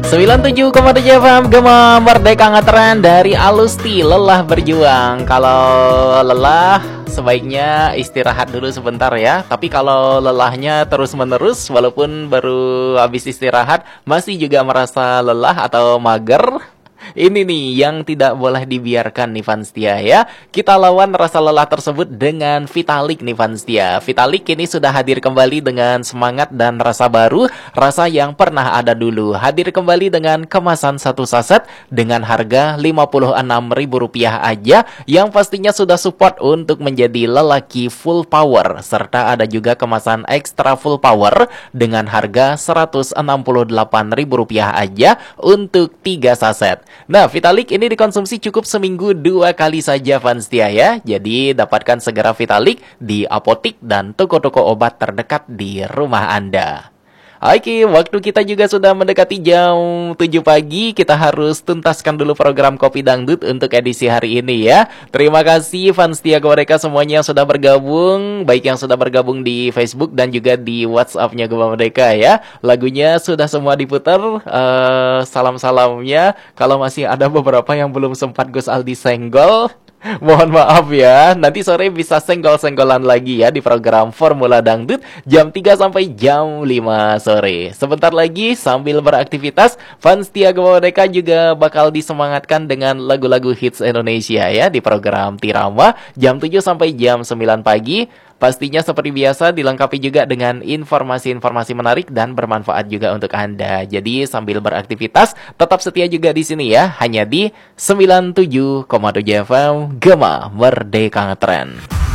97,7 FM Gema Merdeka Ngetren dari Alusti. Lelah berjuang. Kalau lelah sebaiknya istirahat dulu sebentar ya. Tapi kalau lelahnya terus menerus walaupun baru habis istirahat masih juga merasa lelah atau mager, ini nih yang tidak boleh dibiarkan nih Vanstia ya. Kita lawan rasa lelah tersebut dengan Vitalik nih Vanstia. Vitalik kini sudah hadir kembali dengan semangat dan rasa baru, rasa yang pernah ada dulu. Hadir kembali dengan kemasan satu saset dengan harga Rp56.000 aja, yang pastinya sudah support untuk menjadi lelaki full power. Serta ada juga kemasan extra full power dengan harga Rp168.000 aja untuk 3 saset. Nah, Vitalik ini dikonsumsi cukup seminggu 2 kali saja Vanstia ya. Jadi dapatkan segera Vitalik di apotik dan toko-toko obat terdekat di rumah Anda. Oke, waktu kita juga sudah mendekati jam 7 pagi. Kita harus tuntaskan dulu program Kopi Dangdut untuk edisi hari ini ya. Terima kasih Vanstia ke mereka semuanya yang sudah bergabung, baik yang sudah bergabung di Facebook dan juga di WhatsApp-nya Gema Merdeka ya. Lagunya sudah semua diputar, salam-salamnya. Kalau masih ada beberapa yang belum sempat Gus Aldi senggol, mohon maaf ya. Nanti sore bisa senggol-senggolan lagi ya di program Formula Dangdut jam 3 sampai jam 5 sore. Sebentar lagi sambil beraktivitas, Vanstia Gema Merdeka juga bakal disemangatkan dengan lagu-lagu hits Indonesia ya di program Tirama jam 7 sampai jam 9 pagi. Pastinya seperti biasa dilengkapi juga dengan informasi-informasi menarik dan bermanfaat juga untuk Anda. Jadi sambil beraktivitas tetap setia juga di sini ya, hanya di 97,7 FM Gema Merdeka Ngetren.